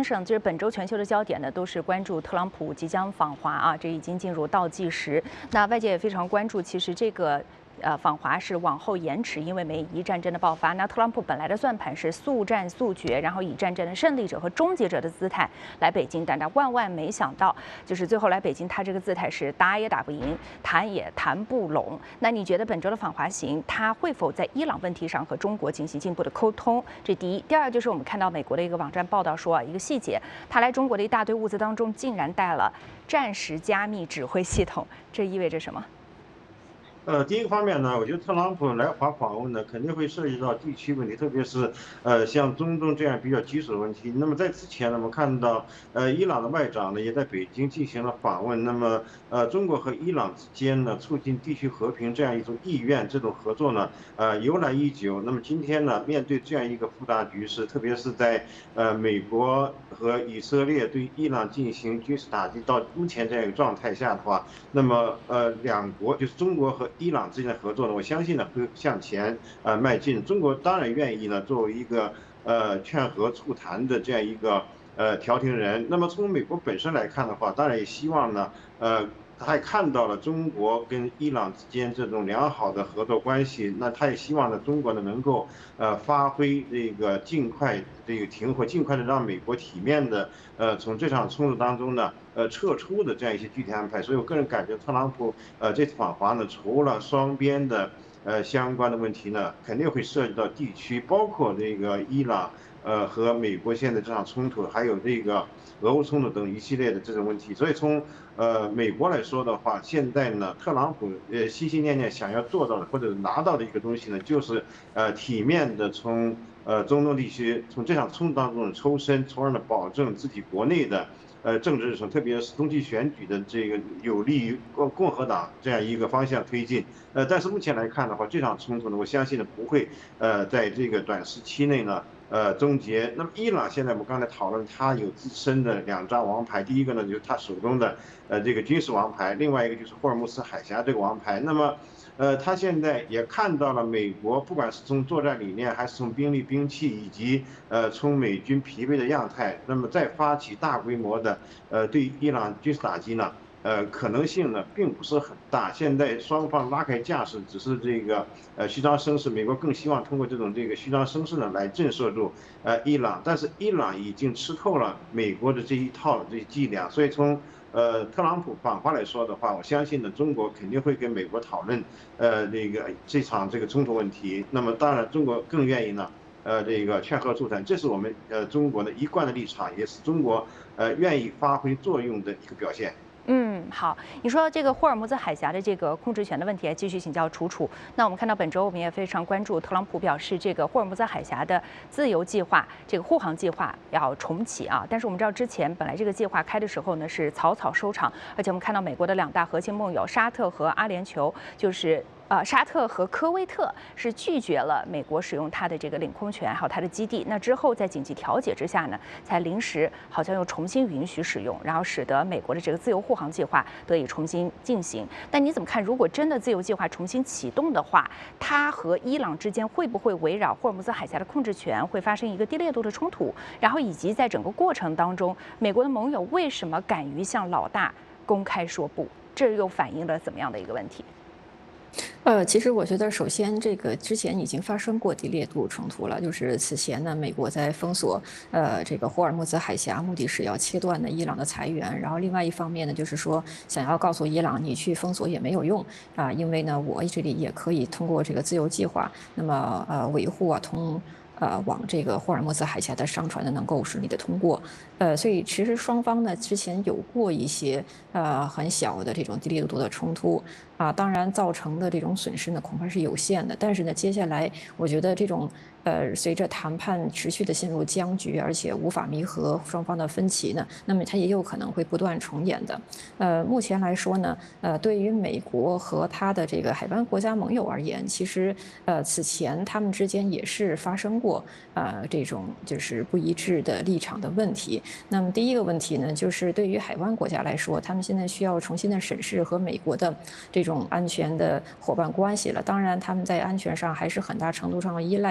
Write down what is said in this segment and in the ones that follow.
生，就是本周全球的焦点呢，都是关注特朗普即将访华啊，这已经进入倒计时。那外界也非常关注，其实这个。访华是往后延迟，因为美伊战争的爆发。那特朗普本来的算盘是速战速决，然后以战争的胜利者和终结者的姿态来北京，但他万万没想到，就是最后来北京，他这个姿态是打也打不赢，谈也谈不拢。那你觉得本周的访华行，他会否在伊朗问题上和中国进行进一步的沟通？这第一。第二就是我们看到美国的一个网站报道说啊，一个细节，他来中国的一大堆物资当中，竟然带了战时加密指挥系统，这意味着什么？ 第一个方面呢，我觉得特朗普来华访问呢，肯定会涉及到地区问题，特别是像中东这样比较棘手的问题。那么在之前呢，我们看到伊朗的外长呢也在北京进行了访问。那么中国和伊朗之间呢，促进地区和平这样一种意愿，这种合作呢由来已久。那么今天呢，面对这样一个复杂局势，特别是在美国和以色列对伊朗进行军事打击到目前这样一个状态下的话，那么两国就是中国和伊朗之间的合作呢，我相信呢会向前迈进。中国当然愿意呢作为一个劝和促谈的这样一个调停人。那么从美国本身来看的话，当然也希望呢他也看到了中国跟伊朗之间这种良好的合作关系，那他也希望呢中国呢能够发挥这个尽快这个停火，尽快的让美国体面的从这场冲突当中呢撤出的这样一些具体安排。所以我个人感觉特朗普这次访华呢，除了双边的相关的问题呢，肯定会涉及到地区，包括这个伊朗和美国现在这场冲突，还有这个俄乌冲突等一系列的这种问题。所以从美国来说的话，现在呢，特朗普心心念念想要做到的或者拿到的一个东西呢，就是体面的从中东地区从这场冲突当中抽身，从而呢保证自己国内的政治日程，特别是中期选举的这个有利于共和党这样一个方向推进。但是目前来看的话，这场冲突呢，我相信呢不会在这个短时期内呢终结。那么伊朗现在我们刚才讨论，它有自身的两张王牌，第一个呢就是它手中的这个军事王牌，另外一个就是霍尔木兹海峡这个王牌。那么他现在也看到了美国，不管是从作战理念，还是从兵力、兵器，以及从美军疲惫的样态，那么再发起大规模的对伊朗军事打击呢，可能性呢并不是很大。现在双方拉开架势，只是这个虚张声势，美国更希望通过这个虚张声势呢来震慑住伊朗，但是伊朗已经吃透了美国的这一套这伎俩，所以从特朗普访华来说的话，我相信呢，中国肯定会跟美国讨论，这场这个冲突问题。那么当然，中国更愿意呢，这个劝和促谈，这是我们中国的一贯的立场，也是中国愿意发挥作用的一个表现。 好，你说这个霍尔木兹海峡的这个控制权的问题，继续请教楚楚。那我们看到本周我们也非常关注，特朗普表示这个霍尔木兹海峡的自由计划，这个护航计划要重启啊。但是我们知道之前本来这个计划开的时候呢是草草收场，而且我们看到美国的两大核心盟友沙特和阿联酋就是沙特和科威特是拒绝了美国使用它的这个领空权，还有它的基地。那之后在紧急调解之下呢，才临时好像又重新允许使用，然后使得美国的这个自由护航计划得以重新进行。但你怎么看？如果真的自由计划重新启动的话，它和伊朗之间会不会围绕霍尔木兹海峡的控制权会发生一个低烈度的冲突？然后以及在整个过程当中，美国的盟友为什么敢于向老大公开说不？这又反映了怎么样的一个问题？ 其实我觉得，首先这个之前已经发生过低烈度冲突了，就是此前呢，美国在封锁这个霍尔木兹海峡，目的是要切断呢伊朗的财源，然后另外一方面呢，就是说想要告诉伊朗，你去封锁也没有用啊，因为呢，我这里也可以通过这个自由计划，那么维护啊往这个霍尔木兹海峡的商船呢能够顺利的通过，所以其实双方呢之前有过一些很小的这种低烈度的冲突啊，当然造成的这种损失呢恐怕是有限的，但是呢接下来我觉得这种随着谈判持续的陷入僵局，而且无法弥合双方的分歧呢，那么它也有可能会不断重演的。目前来说呢，对于美国和它的这个海湾国家盟友而言，其实此前他们之间也是发生过这种就是不一致的立场的问题。那么第一个问题呢，就是对于海湾国家来说，他们现在需要重新的审视和美国的这种安全的伙伴关系了。当然，他们在安全上还是很大程度上依赖来自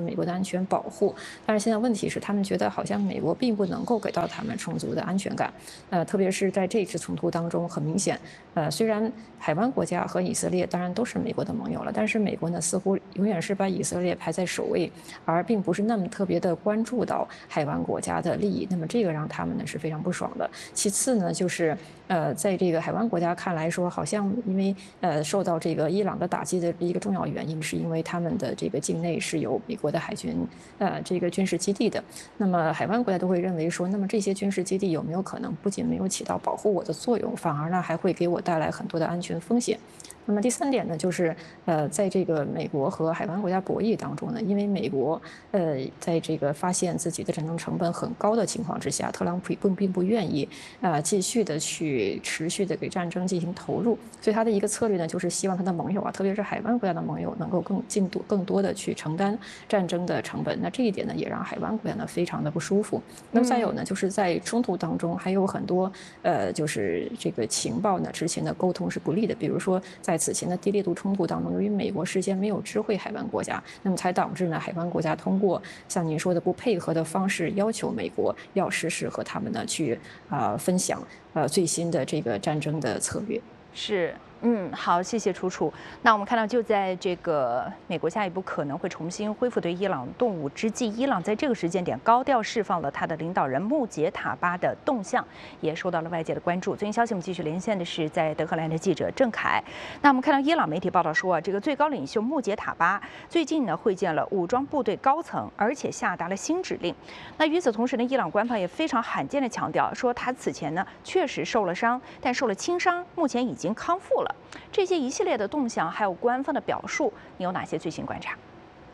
美国的安全保护。但是现在问题是，他们觉得好像美国并不能够给到他们充足的安全感。特别是在这次冲突当中，很明显，虽然海湾国家和以色列当然都是美国的盟友了，但是美国呢似乎永远是把以色列排在首位，而并不是那么特别的关注到海湾国家的利益。那么这个让他们呢是非常不爽的。其次呢，就是在这个海湾国家看来说，好像因为受到这个伊朗的打击的一个重要原因，是因为他们的这个境内是有美国的海军这个军事基地的。那么海湾国家都会认为说，那么这些军事基地有没有可能不仅没有起到保护我的作用，反而呢还会给我带来很多的安全风险？那么第三点呢，就是在这个美国和海湾国家博弈当中呢，因为美国在这个发现自己的战争成本很高的情况之下，特朗普并不愿意继续的去持续的给战争进行投入，所以他的一个策略呢，就是希望他的盟友啊，特别是海湾国家的盟友能够更多的去承担战争的成本。那这一点呢，也让海湾国家呢非常的不舒服。那么再有呢，就是在冲突当中还有很多就是这个情报呢之前的沟通是不利的，比如说在此前的低烈度冲突当中，由于美国事先没有知会海湾国家，那么才导致呢海湾国家通过像您说的不配合的方式，要求美国要实时和他们呢去分享最新的这个战争的策略。 是。好，谢谢楚楚。那我们看到，就在这个美国下一步可能会重新恢复对伊朗动武之际，伊朗在这个时间点高调释放了他的领导人穆杰塔巴的动向，也受到了外界的关注。最新消息，我们继续连线的是在德黑兰的记者郑凯。那我们看到伊朗媒体报道说，这个最高领袖穆杰塔巴最近呢会见了武装部队高层，而且下达了新指令。那与此同时呢，伊朗官方也非常罕见的强调说，他此前呢确实受了伤，但受了轻伤，目前已经康复了。这些一系列的动向，还有官方的表述，你有哪些最新观察？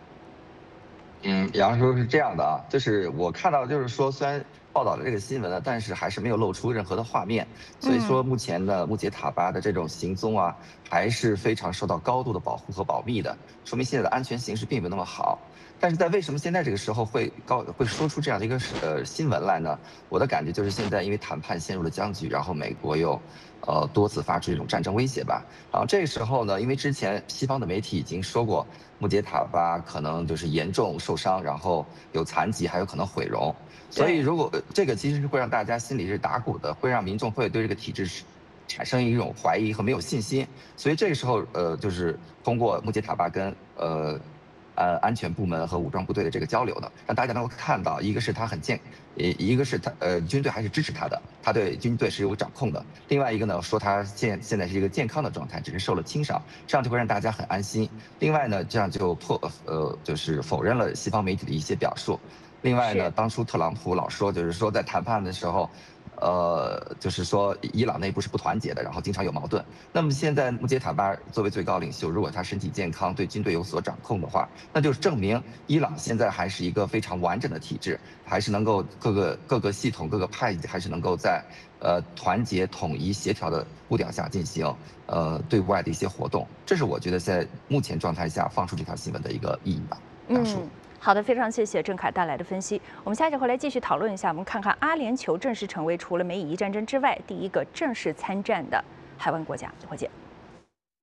杨叔是这样的啊，就是我看到，就是说虽然报道了这个新闻呢，但是还是没有露出任何的画面，所以说目前呢，穆杰塔巴的这种行踪啊，还是非常受到高度的保护和保密的，说明现在的安全形势并不那么好。但是在为什么现在这个时候会说出这样的一个新闻来呢？我的感觉就是现在因为谈判陷入了僵局，然后美国又多次发出这种战争威胁吧。然后这个时候呢，因为之前西方的媒体已经说过，穆杰塔巴可能就是严重受伤，然后有残疾，还有可能毁容。所以如果这个其实是会让大家心里是打鼓的，会让民众会对这个体制产生一种怀疑和没有信心。所以这个时候就是通过穆杰塔巴跟安全部门和武装部队的这个交流的，让大家能够看到，一个是他很一个是他军队还是支持他的，他对军队是有掌控的。另外一个呢，说他现在是一个健康的状态，只是受了轻伤，这样就会让大家很安心。另外呢，这样就就是否认了西方媒体的一些表述。另外呢，当初特朗普老说，就是说在谈判的时候，就是说伊朗内部是不团结的，然后经常有矛盾。那么现在穆杰塔巴作为最高领袖，如果他身体健康，对军队有所掌控的话，那就是证明伊朗现在还是一个非常完整的体制，还是能够各个系统、各个派系还是能够在团结、统一、协调的步调下进行对外的一些活动。这是我觉得在目前状态下放出这条新闻的一个意义吧。 好的，非常谢谢郑凯带来的分析。我们下节回来继续讨论一下，我们看看阿联酋正式成为除了美以伊战争之外第一个正式参战的海湾国家。一会儿见。